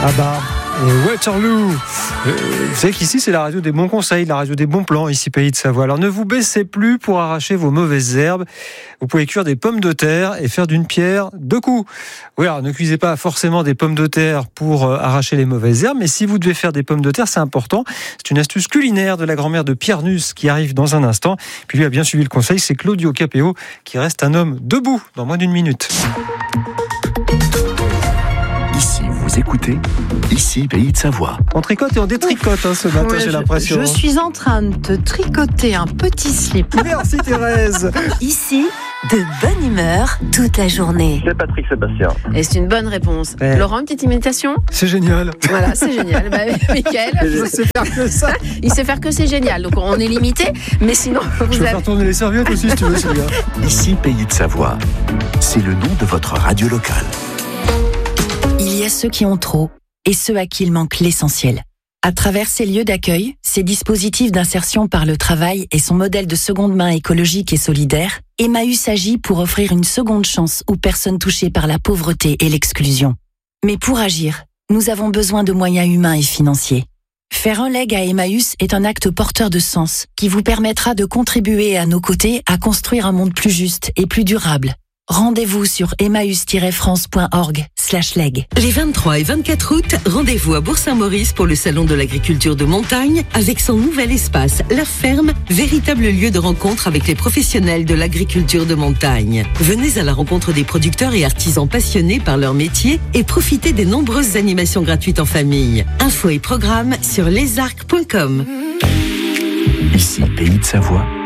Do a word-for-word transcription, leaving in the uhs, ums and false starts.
Ah bah, et Waterloo. Euh, vous savez qu'ici, c'est la radio des bons conseils, la radio des bons plans, ici Pays de Savoie. Alors ne vous baissez plus pour arracher vos mauvaises herbes. Vous pouvez cuire des pommes de terre et faire d'une pierre deux coups. Oui, alors ne cuisez pas forcément des pommes de terre pour euh, arracher les mauvaises herbes, mais si vous devez faire des pommes de terre, c'est important. C'est une astuce culinaire de la grand-mère de Pierre Nuss qui arrive dans un instant. Puis lui a bien suivi le conseil, c'est Claudio Capéo qui reste un homme debout dans moins d'une minute. Ici, vous écoutez, ici, Pays de Savoie. On tricote et on détricote hein, ce matin, Ouais, j'ai je, l'impression. Je suis en train de te tricoter un petit slip. Merci Thérèse. Ici, de bonne humeur toute la journée. C'est Patrick Sébastien. Et c'est une bonne réponse. Ouais. Laurent, une petite imitation ? C'est génial. Voilà, c'est génial. Bah, Mickaël, Je sais faire que ça. il sait faire que c'est génial. Donc on est limité, mais sinon Je vous peux avez... faire tourner les serviettes aussi si tu veux, Sylvia. Ici, Pays de Savoie. C'est le nom de votre radio locale. Il y a ceux qui ont trop et ceux à qui il manque l'essentiel. À travers ces lieux d'accueil, ces dispositifs d'insertion par le travail et son modèle de seconde main écologique et solidaire, Emmaüs agit pour offrir une seconde chance aux personnes touchées par la pauvreté et l'exclusion. Mais pour agir, nous avons besoin de moyens humains et financiers. Faire un leg à Emmaüs est un acte porteur de sens qui vous permettra de contribuer à nos côtés à construire un monde plus juste et plus durable. Rendez-vous sur emmaüs tiret france point org slash leg. Les vingt-trois et vingt-quatre août, rendez-vous à Bourg-Saint-Maurice pour le Salon de l'agriculture de montagne avec son nouvel espace, La Ferme, véritable lieu de rencontre avec les professionnels de l'agriculture de montagne. Venez à la rencontre des producteurs et artisans passionnés par leur métier et profitez des nombreuses animations gratuites en famille. Infos et programmes sur lesarcs point com. Ici, Pays de Savoie.